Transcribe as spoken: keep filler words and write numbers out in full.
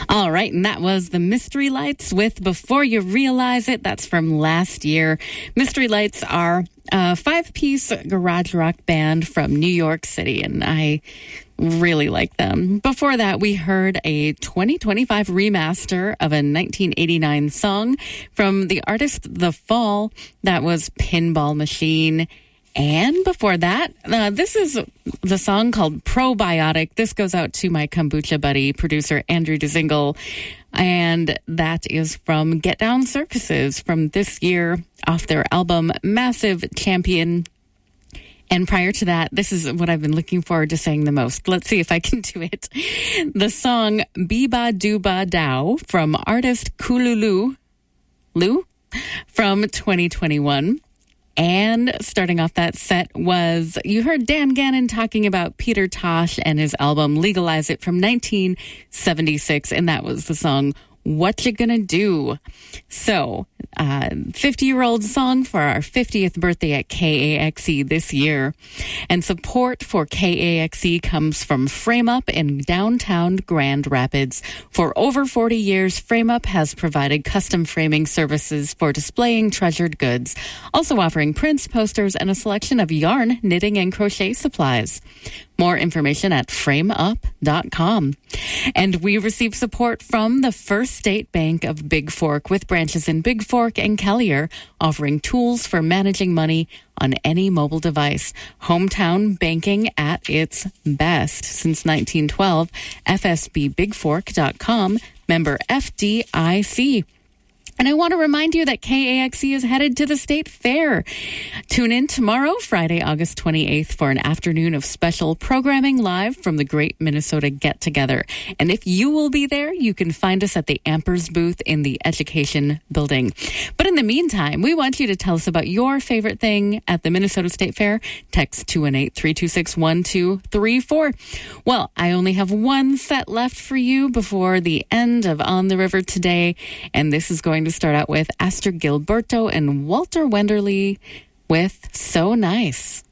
All right, and that was the Mystery Lights with Before You Realize It. That's from last year. Mystery Lights are a five-piece garage rock band from New York City, and I really like them. Before that, we heard a twenty twenty-five remaster of a nineteen eighty-nine song from the artist The Fall. That was Pinball Machine. And before that, uh, this is the song called Probiotic. This goes out to my kombucha buddy, producer Andrew DeZingle. And that is from Get Down Circuses from this year off their album Massive Champion. And prior to that, this is what I've been looking forward to saying the most. Let's see if I can do it. The song Biba Duba Dow from artist Kululu Lu from twenty twenty-one. And starting off that set was, you heard Dan Gannon talking about Peter Tosh and his album Legalize It from nineteen seventy-six. And that was the song What You Gonna Do? So, uh, fifty-year-old song for our fiftieth birthday at K A X E this year. And support for K A X E comes from Frame Up in downtown Grand Rapids. For over forty years, Frame Up has provided custom framing services for displaying treasured goods, also offering prints, posters, and a selection of yarn, knitting, and crochet supplies. More information at frame up dot com. And we receive support from the First State Bank of Big Fork with branches in Big Fork and Collier, offering tools for managing money on any mobile device. Hometown banking at its best. Since nineteen twelve, F S B big fork dot com, member F D I C. And I want to remind you that K A X E is headed to the State Fair. Tune in tomorrow, Friday, August twenty-eighth, for an afternoon of special programming live from the Great Minnesota Get Together. And if you will be there, you can find us at the Ampers booth in the Education Building. But in the meantime, we want you to tell us about your favorite thing at the Minnesota State Fair. Text two one eight, three two six, one two three four. Well, I only have one set left for you before the end of On the River today, and this is going to start out with Aster Gilberto and Walter Wenderly with So Nice.